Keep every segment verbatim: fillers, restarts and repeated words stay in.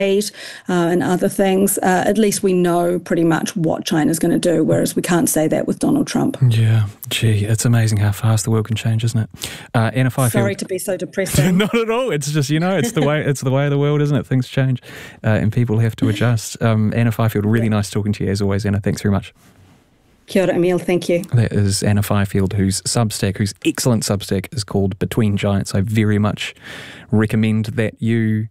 Uh, and other things, uh, at least we know pretty much what China's going to do, whereas we can't say that with Donald Trump. Yeah, gee, it's amazing how fast the world can change, isn't it? Uh, Anna Fifield. Sorry to be so depressing. Not at all. It's just, you know, it's the way it's the way of the world, isn't it? Things change, uh, and people have to adjust. Um, Anna Fifield, really nice talking to you as always, Anna. Thanks very much. Kia ora, Emile. Thank you. That is Anna Fifield, whose Substack, whose excellent Substack is called Between Giants. I very much recommend that you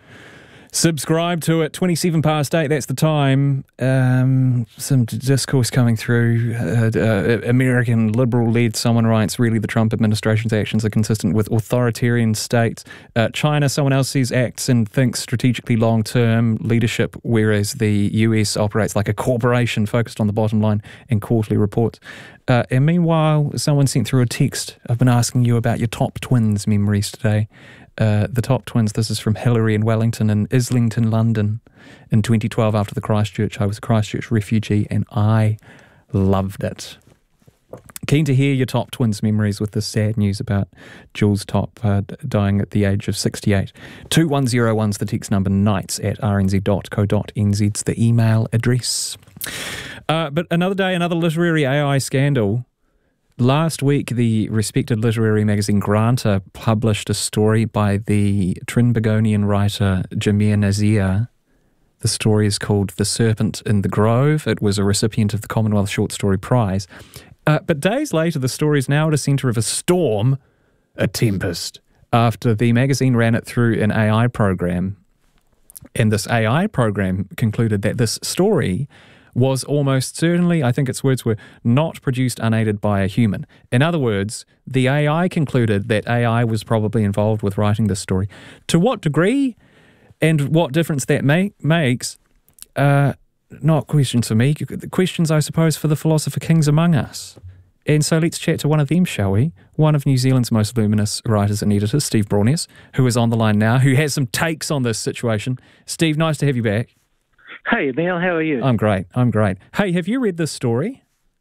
subscribe to it. Twenty-seven past eight, that's the time. Um, some discourse coming through. Uh, uh, American liberal-led, someone writes, really the Trump administration's actions are consistent with authoritarian states. Uh, China, someone else says, acts and thinks strategically long-term leadership, whereas the U S operates like a corporation focused on the bottom line and quarterly reports. Uh, and meanwhile, someone sent through a text. I've been asking you about your top twins memories today. Uh, the top twins, this is from Hillary in Wellington and Islington, London. In twenty twelve, after the Christchurch, I was a Christchurch refugee and I loved it. Keen to hear your top twins memories with this sad news about Jules Top uh, dying at the age of sixty-eight. two one zero one's the text number, nights at r n z dot co dot n z's the email address. Uh, but another day, another literary A I scandal. Last week, the respected literary magazine Granta published a story by the Trinbagonian writer Jameer Nazir. The story is called The Serpent in the Grove. It was a recipient of the Commonwealth Short Story Prize. Uh, but days later, the story is now at a centre of a storm, a tempest, after the magazine ran it through an A I program. And this A I program concluded that this story was almost certainly, I think its words were, not produced unaided by a human. In other words, the A I concluded that A I was probably involved with writing this story. To what degree and what difference that make, makes, uh, not questions for me, questions, I suppose, for the philosopher kings among us. And so let's chat to one of them, shall we? One of New Zealand's most luminous writers and editors, Steve Braunias, who is on the line now, who has some takes on this situation. Steve, nice to have you back. Hey, Neil, how are you? I'm great, I'm great. Hey, have you read this story?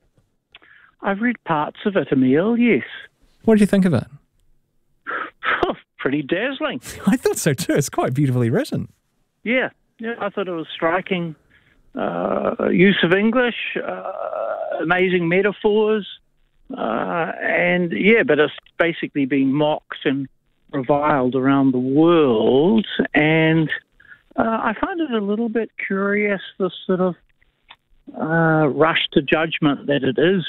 I've read parts of it, Emile, yes. What did you think of it? Oh, pretty dazzling. I thought so too. It's quite beautifully written. Yeah, yeah. I thought it was striking uh, use of English, uh, amazing metaphors, uh, and yeah, but it's basically being mocked and reviled around the world, and Uh, I find it a little bit curious, this sort of uh, rush to judgment that it is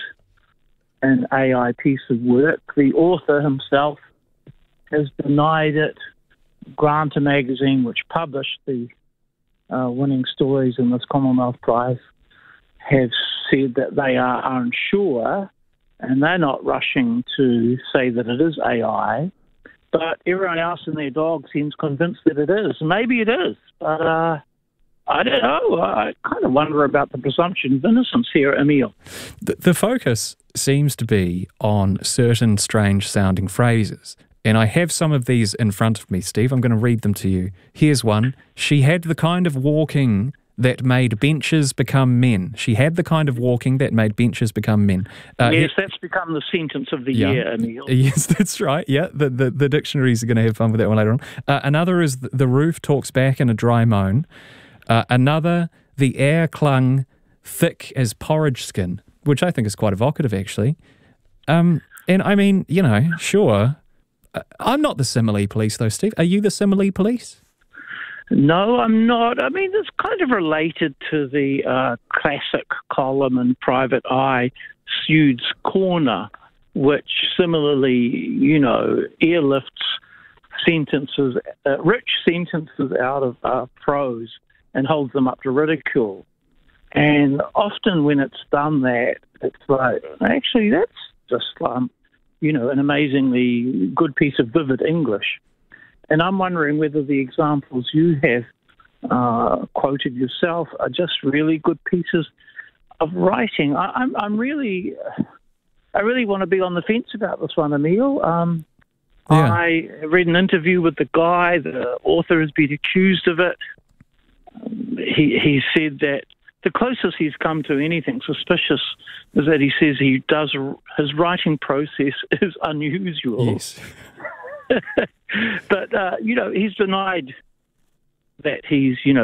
an A I piece of work. The author himself has denied it. Granta magazine, which published the uh, winning stories in this Commonwealth Prize, have said that they are unsure and they're not rushing to say that it is A I. But everyone else and their dog seems convinced that it is. Maybe it is, but uh, I don't know. I kind of wonder about the presumption of innocence here, Emile. The, the focus seems to be on certain strange-sounding phrases. And I have some of these in front of me, Steve. I'm going to read them to you. Here's one. She had the kind of walking that made benches become men. She had the kind of walking that made benches become men. Uh, yes, he, that's become the sentence of the yeah, year, Emile. Yes, that's right. Yeah, the, the, the dictionaries are going to have fun with that one later on. Uh, another is the, the roof talks back in a dry moan. Uh, another, the air clung thick as porridge skin, which I think is quite evocative, actually. Um, and I mean, you know, sure. Uh, I'm not the simile police, though, Steve. Are you the simile police? No, I'm not. I mean, it's kind of related to the uh, classic column in Private Eye, Pseuds Corner, which similarly, you know, airlifts sentences, uh, rich sentences out of uh, prose and holds them up to ridicule. And often when it's done that, it's like, actually, that's just, um, you know, an amazingly good piece of vivid English. And I'm wondering whether the examples you have uh, quoted yourself are just really good pieces of writing. I, I'm, I'm really, I really want to be on the fence about this one, Emile. Um, yeah. I read an interview with the guy. The author has been accused of it. Um, he he said that the closest he's come to anything suspicious is that he says he does his writing process is unusual. Yes. But, uh, you know, he's denied that he's, you know,